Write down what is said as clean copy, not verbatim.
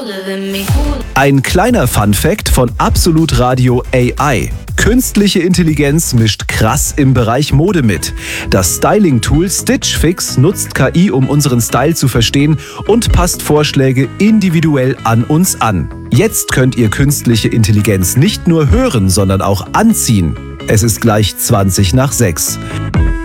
Ein kleiner Funfact von Absolut Radio AI. Künstliche Intelligenz mischt krass im Bereich Mode mit. Das Styling-Tool Stitch Fix nutzt KI, um unseren Style zu verstehen und passt Vorschläge individuell an uns an. Jetzt könnt ihr künstliche Intelligenz nicht nur hören, sondern auch anziehen. Es ist gleich 6:20.